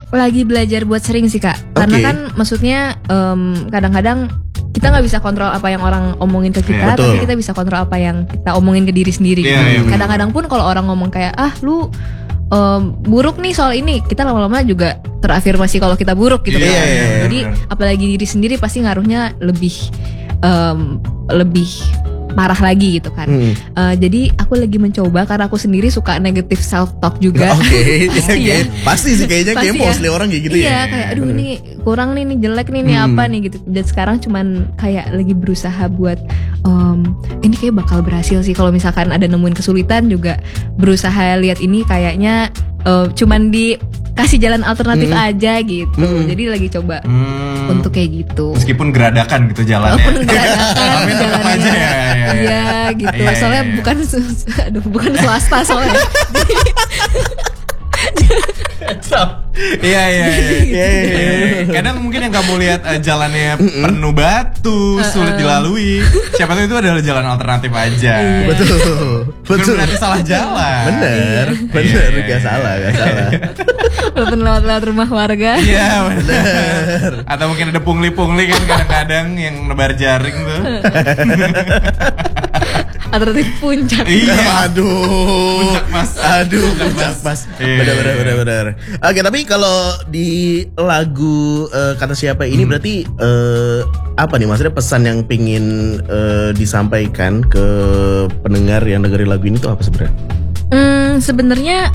Lagi belajar buat sering sih Kak. Karena kan maksudnya kadang-kadang kita nggak bisa kontrol apa yang orang omongin ke kita, tapi kita bisa kontrol apa yang kita omongin ke diri sendiri. Kadang-kadang pun kalau orang ngomong kayak lu buruk nih soal ini, kita lama-lama juga terafirmasi kalau kita buruk gitu kan. Jadi apalagi diri sendiri pasti ngaruhnya lebih parah lagi gitu kan. Jadi aku lagi mencoba karena aku sendiri suka negative self talk juga. Pasti sih kayaknya kayak mostly orang kayak gitu ya. Iya kayak aduh ini kurang nih jelek nih apa nih gitu. Dan sekarang cuman kayak lagi berusaha buat ini kayak bakal berhasil sih kalau misalkan ada nemuin kesulitan juga berusaha lihat ini kayaknya cuman dikasih jalan alternatif aja gitu. Jadi lagi coba untuk kayak gitu. Meskipun geradakan gitu jalannya. Walaupun geradakan jalannya. Aja ya. Iya gitu. Soalnya bukan swasta soalnya. Iya. Kadang mungkin yang kamu lihat jalannya penuh batu, sulit dilalui. Siapa tahu itu adalah jalan alternatif aja. Betul. Berarti salah jalan. Bener. Gak salah. Walaupun lewat rumah warga. Iya bener. Atau mungkin ada pungli-pungli kan kadang-kadang yang nebar jaring tuh. Alternatif puncak. Iya. Puncak mas. Bener. Oke, tapi kalau di lagu Kata Siapa ini berarti apa nih maksudnya pesan yang pingin disampaikan ke pendengar yang dengerin lagu ini tuh apa sebenarnya? Sebenarnya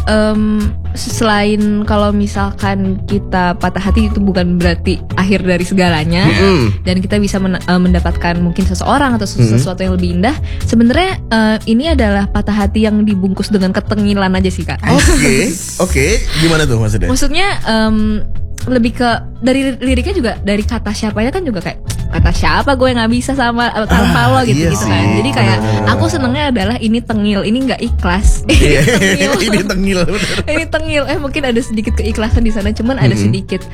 selain kalau misalkan kita patah hati itu bukan berarti akhir dari segalanya, dan kita bisa mendapatkan mungkin seseorang atau sesuatu yang lebih indah. Sebenarnya ini adalah patah hati yang dibungkus dengan ketengilan aja sih Kak. Oke. Gimana tuh maksudnya? Maksudnya lebih ke dari liriknya juga dari kata siapanya kan juga kayak kata siapa gue nggak bisa sama tanpa lo gitu kan. Jadi kayak aku senengnya adalah ini tengil, ini nggak ikhlas. Ini tengil. Ini tengil. Mungkin ada sedikit keikhlasan di sana, cuman ada sedikit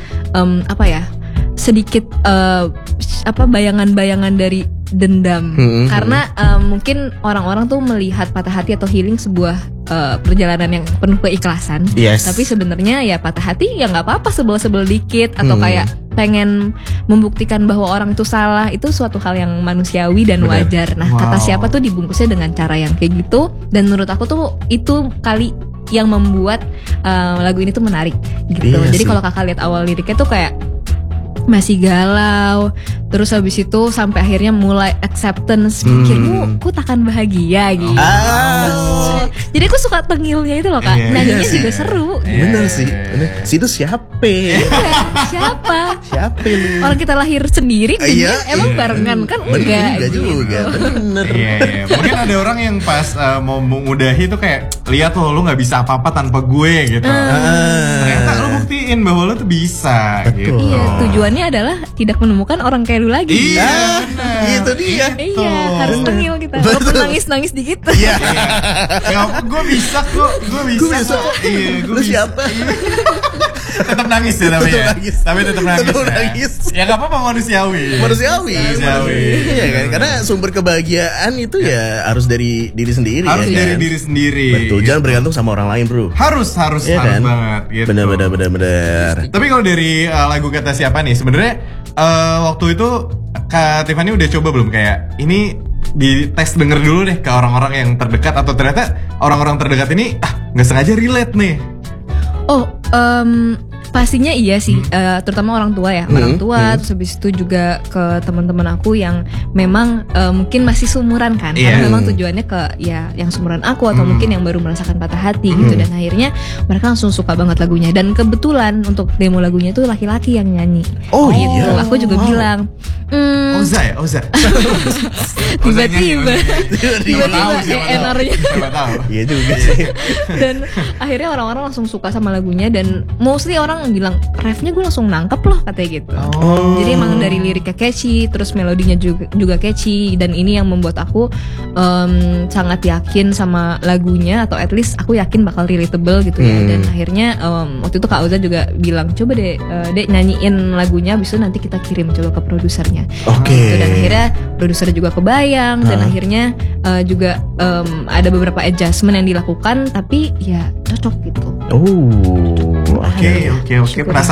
sedikit bayangan-bayangan dari dendam. Karena mungkin orang-orang tuh melihat patah hati atau healing sebuah perjalanan yang penuh keikhlasan. Tapi sebenarnya ya patah hati ya nggak apa-apa, sebel-sebel dikit atau kayak pengen membuktikan bahwa orang itu salah, itu suatu hal yang manusiawi dan wajar. Nah, Kata Siapa tuh dibungkusnya dengan cara yang kayak gitu, dan menurut aku tuh itu kali yang membuat lagu ini tuh menarik gitu. Jadi kalau kakak lihat awal liriknya tuh kayak masih galau, terus habis itu sampai akhirnya mulai acceptance, pikirmu ku takkan bahagia gitu. Jadi aku suka tengilnya itu loh Kak. Nyanyinya juga seru. Bener sih. Itu siapa? Siapa lu? Orang kita lahir sendiri, emang barengan kan? Enggak juga. Bener. Mungkin ada orang yang pas mau mengudahi tuh kayak lihat lu nggak bisa apa-apa tanpa gue gitu. Ternyata lu buktiin bahwa lu tuh bisa. Gitu. Iya, tujuannya adalah tidak menemukan orang kayak lu lagi. Iya, itu dia. Iya, harus tengil kita. Walaupun nangis dikit. Iya. Gue bisa kok. Iya, lu siapa? Tetap nangis ya namanya. Tapi tetap nangis. Ya nggak apa-apa, manusiawi. Iya kan, karena sumber kebahagiaan itu ya harus dari diri sendiri. Harus dari diri sendiri. Betul, jangan bergantung sama orang lain bro. Harus kan? banget. Gitu. Benar. Tapi kalau dari lagu Kata Siapa nih, sebenarnya waktu itu Kak Tiffany udah coba belum kayak ini di tes denger dulu deh ke orang-orang yang terdekat, atau ternyata orang-orang terdekat ini nggak sengaja relate nih? Pastinya iya sih, terutama orang tua ya, terus habis itu juga ke teman-teman aku yang memang mungkin masih seumuran kan, karena memang tujuannya ke ya yang seumuran aku atau mungkin yang baru merasakan patah hati gitu, dan akhirnya mereka langsung suka banget lagunya, dan kebetulan untuk demo lagunya itu laki-laki yang nyanyi. Gitu. Aku juga bilang, Oza. tiba-tiba ENR-nya. Iya juga sih. Dan akhirnya orang-orang langsung suka sama lagunya, dan mostly orang bilang refnya gue langsung nangkep loh katanya gitu. Jadi emang dari liriknya catchy, terus melodinya juga catchy, dan ini yang membuat aku sangat yakin sama lagunya, atau at least aku yakin bakal relatable gitu ya. Dan akhirnya waktu itu Kak Oza juga bilang coba deh Dek nyanyiin lagunya, abis itu nanti kita kirim coba ke produsernya. Gitu. Dan akhirnya produser juga kebayang, dan akhirnya juga ada beberapa adjustment yang dilakukan, tapi ya cocok gitu. Oke.